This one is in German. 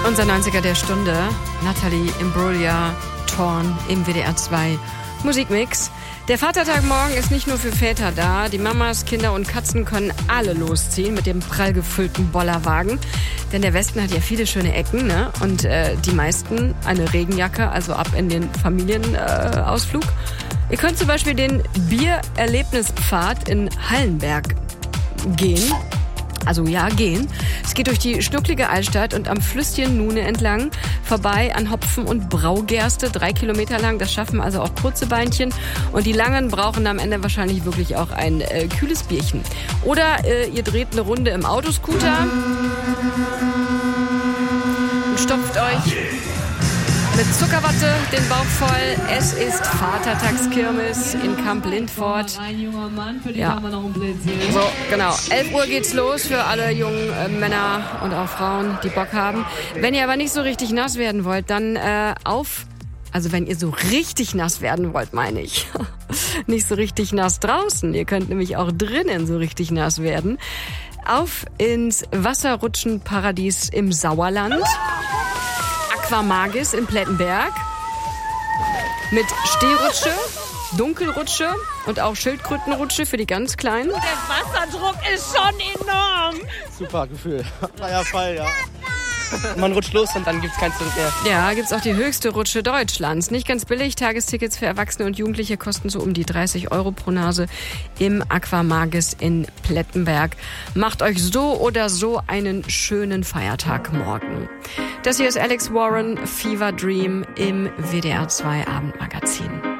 Unser 90er der Stunde, Natalie Imbruglia, Torn im WDR 2 Musikmix. Der Vatertag morgen ist nicht nur für Väter da. Die Mamas, Kinder und Katzen können alle losziehen mit dem prall gefüllten Bollerwagen. Denn der Westen hat ja viele schöne Ecken, ne? Und die meisten eine Regenjacke, also ab in den Familienausflug. Ihr könnt zum Beispiel den Biererlebnispfad in Hallenberg gehen. Also ja, gehen. Es geht durch die schnucklige Altstadt und am Flüsschen Nune entlang, vorbei an Hopfen und Braugerste, 3 Kilometer lang. Das schaffen also auch kurze Beinchen. Und die Langen brauchen am Ende wahrscheinlich wirklich auch ein kühles Bierchen. Oder ihr dreht eine Runde im Autoscooter und stopft euch mit Zuckerwatte den Bauch voll. Es ist Vatertagskirmes in Kamp Lindfort. Ein junger Mann, für den Ja. haben wir noch ein Plätzchen. So, genau. 11 Uhr geht's los für alle jungen Männer und auch Frauen, die Bock haben. Wenn ihr aber nicht so richtig nass werden wollt, dann also wenn ihr so richtig nass werden wollt, meine ich. Nicht so richtig nass draußen. Ihr könnt nämlich auch drinnen so richtig nass werden. Auf ins Wasserrutschenparadies im Sauerland. Aquamagis in Plettenberg. Mit Stehrutsche, Dunkelrutsche und auch Schildkrötenrutsche für die ganz Kleinen. Der Wasserdruck ist schon enorm. Super Gefühl. Freier Fall, ja. Man rutscht los und dann gibt's kein Zurück mehr. Ja, gibt's auch die höchste Rutsche Deutschlands. Nicht ganz billig. Tagestickets für Erwachsene und Jugendliche kosten so um die 30 € pro Nase im Aquamagis in Plettenberg. Macht euch so oder so einen schönen Feiertag morgen. Das hier ist Alex Warren, Fever Dream im WDR 2 Abendmagazin.